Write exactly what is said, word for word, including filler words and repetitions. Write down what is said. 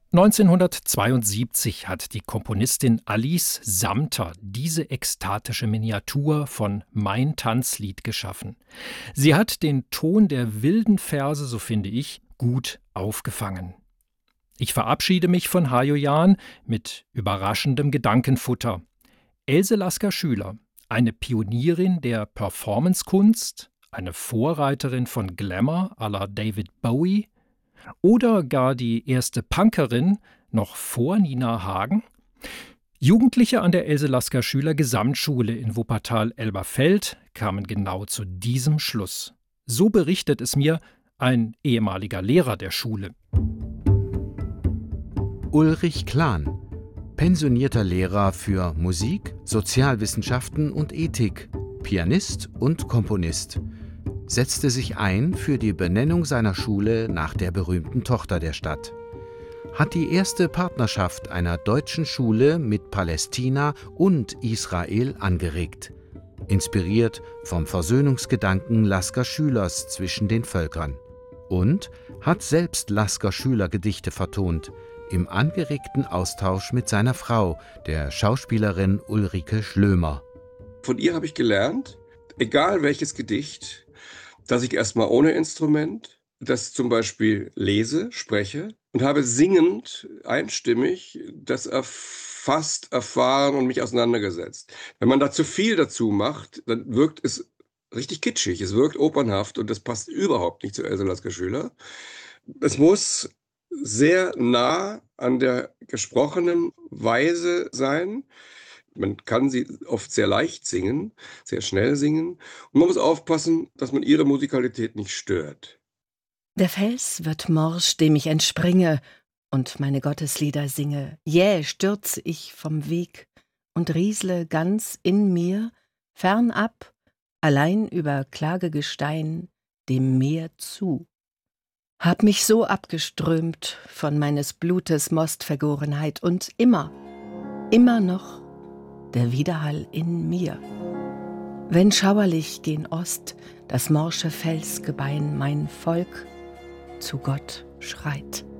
neunzehnhundertzweiundsiebzig hat die Komponistin Alice Samter diese ekstatische Miniatur von Mein Tanzlied geschaffen. Sie hat den Ton der wilden Verse, so finde ich, gut aufgefangen. Ich verabschiede mich von Hajo Jahn mit überraschendem Gedankenfutter. Else Lasker-Schüler, eine Pionierin der Performancekunst, eine Vorreiterin von Glamour à la David Bowie oder gar die erste Punkerin noch vor Nina Hagen? Jugendliche an der Else Lasker-Schüler Gesamtschule in Wuppertal-Elberfeld kamen genau zu diesem Schluss. So berichtet es mir ein ehemaliger Lehrer der Schule. Ulrich Klahn, pensionierter Lehrer für Musik, Sozialwissenschaften und Ethik, Pianist und Komponist, setzte sich ein für die Benennung seiner Schule nach der berühmten Tochter der Stadt, hat die erste Partnerschaft einer deutschen Schule mit Palästina und Israel angeregt, inspiriert vom Versöhnungsgedanken Lasker-Schülers zwischen den Völkern, und hat selbst Lasker-Schüler-Gedichte vertont, im angeregten Austausch mit seiner Frau, der Schauspielerin Ulrike Schlömer. Von ihr habe ich gelernt, egal welches Gedicht, dass ich erstmal ohne Instrument das zum Beispiel lese, spreche und habe singend, einstimmig, das erfasst, erfahren und mich auseinandergesetzt. Wenn man da zu viel dazu macht, dann wirkt es richtig kitschig, es wirkt opernhaft und das passt überhaupt nicht zu Else Lasker-Schüler. Es muss sehr nah an der gesprochenen Weise sein. Man kann sie oft sehr leicht singen, sehr schnell singen. Und man muss aufpassen, dass man ihre Musikalität nicht stört. Der Fels wird morsch, dem ich entspringe und meine Gotteslieder singe. Jäh stürz ich vom Weg und riesle ganz in mir, fernab, allein über Klagegestein, dem Meer zu. Hab mich so abgeströmt von meines Blutes Mostvergorenheit und immer, immer noch der Widerhall in mir. Wenn schauerlich gen Ost das morsche Felsgebein mein Volk zu Gott schreit.